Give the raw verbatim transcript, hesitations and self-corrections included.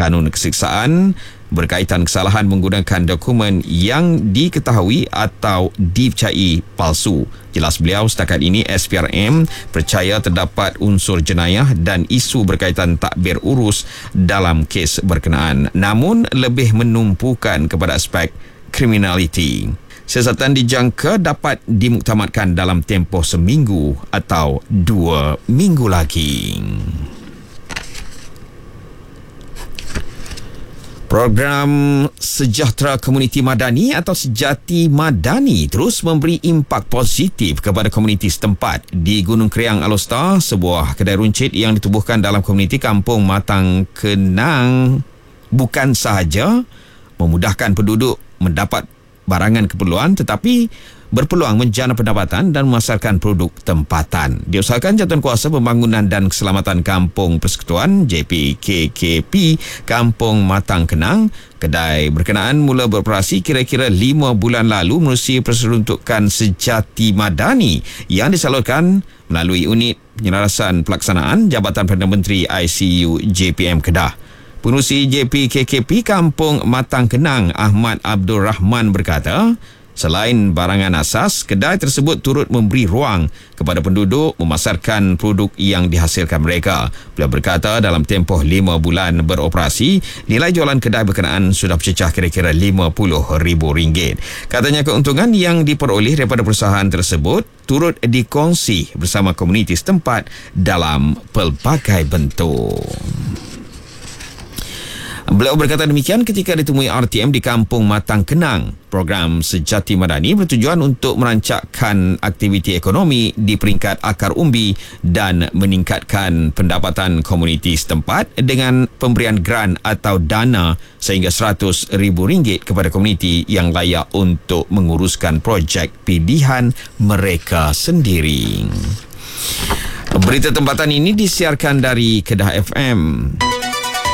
kanun keseksaan berkaitan kesalahan menggunakan dokumen yang diketahui atau dipercayai palsu. Jelas beliau, setakat ini S P R M percaya terdapat unsur jenayah dan isu berkaitan takbir urus dalam kes berkenaan, namun lebih menumpukan kepada aspek kriminaliti. Siasatan dijangka dapat dimuktamadkan dalam tempoh seminggu atau dua minggu lagi. Program Sejahtera Komuniti Madani atau Sejati Madani terus memberi impak positif kepada komuniti setempat. Di Gunung Kriang Alor, sebuah kedai runcit yang ditubuhkan dalam komuniti Kampung Matang Kenang bukan sahaja memudahkan penduduk mendapat barangan keperluan, tetapi berpeluang menjana pendapatan dan memasarkan produk tempatan. Diusahakan Jawatankuasa Pembangunan dan Keselamatan Kampung Persekutuan J P K K P Kampung Matang Kenang. Kedai berkenaan mula beroperasi kira-kira lima bulan lalu menerusi perseruntukan Sejati Madani yang disalurkan melalui unit penyelarasan pelaksanaan Jabatan Perdana Menteri I C U J P M Kedah. Pengerusi J P K K P Kampung Matang Kenang Ahmad Abdul Rahman berkata, selain barangan asas, kedai tersebut turut memberi ruang kepada penduduk memasarkan produk yang dihasilkan mereka. Beliau berkata dalam tempoh lima bulan beroperasi, nilai jualan kedai berkenaan sudah bercecah kira-kira lima puluh ribu ringgit. Katanya keuntungan yang diperoleh daripada perusahaan tersebut turut dikongsi bersama komuniti setempat dalam pelbagai bentuk. Beliau berkata demikian ketika ditemui R T M di Kampung Matang Kenang. Program Sejati Madani bertujuan untuk merancakkan aktiviti ekonomi di peringkat akar umbi dan meningkatkan pendapatan komuniti setempat dengan pemberian grant atau dana sehingga seratus ribu ringgit kepada komuniti yang layak untuk menguruskan projek pilihan mereka sendiri. Berita tempatan ini disiarkan dari Kedah F M.